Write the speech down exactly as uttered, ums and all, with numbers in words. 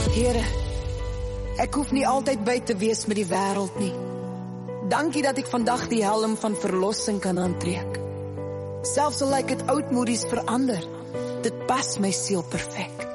Here, ek hoef nie altyd by te wees met die wêreld nie. Dankie dat ek vandag die helm van verlossing kan aantrek. Selfs al lyk dit oudmoedies verander, dit pas my siel perfek.